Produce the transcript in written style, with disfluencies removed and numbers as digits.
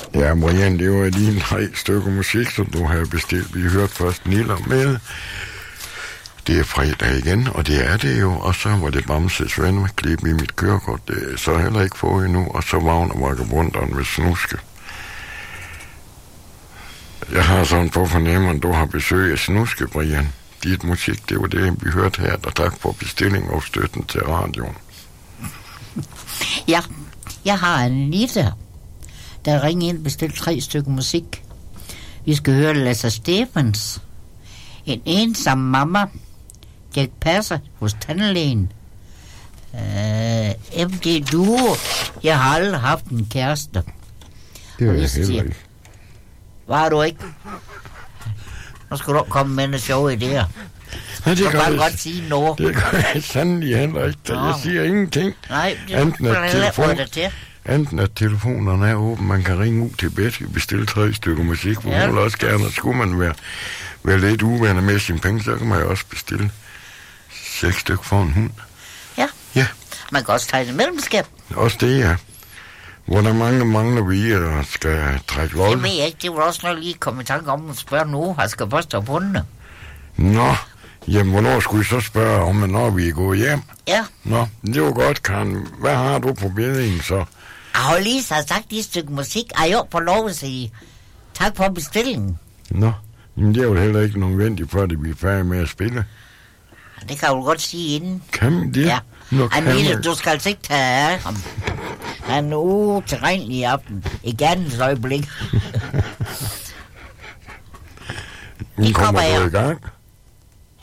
Ja, Brian, det var lige 3 stykker musik, som du har bestilt. Vi hørte først Niller med. Det er fredag igen, og det er det jo. Og så var det Bamses ven med klip i mit kørekort. Det er så heller ikke få endnu. Og så Vagner Vagabonderen med Snuske. Jeg har sådan på fornemmelsen, at du har besøg af Snuske, Brian. Dit musik, det var det, vi hørte her. Og tak for bestilling og støtten til radioen. Ja, jeg har en Anita, der ringer ind og bestilt 3 stykker musik. Vi skal høre Lasse Stefans. En ensom mamma. Dirch Passer hos tandlægen. MD Duo. Jeg har aldrig haft en kæreste. Det er jeg heller ikke. Var du ikke? Nu skal du komme med noget sjove idéer. Nej, det kan godt sige noget. Det kan jeg sandelig heller ikke. Jeg siger ingenting. Nej, det enten at telefonerne er åben, man kan ringe ud til Betty og bestille 3 stykker musik, hvor hun også gerne, skulle man være lidt uvenner med sine penge, så kan man jo også bestille 6 stykker for en hund. Ja. Man kan også tegne mellemskab. Også det, ja. Hvor der mangler vi og skal trække vold. Det ved jeg ikke, det var også noget lige komme i tanke om at spørge nu, jeg skal først have hundene. Nå, jamen hvornår skulle I så spørge om, når vi er gået hjem? Ja. Nå, det var godt, Karen. Hvad har du på billeden så? Jeg har lige så sagt et stykke musik. Jeg på lov at sige tak for bestillingen. Nå, men det er jo heller ikke nødvendigt, før det bliver færdig med at spille. Det kan du godt sige inden. Kan man det? Ja. Anita, du skal altså ikke tage af ham. Han er utilregnelig i aften. Ikke andet øjeblik. Nu kommer du i gang.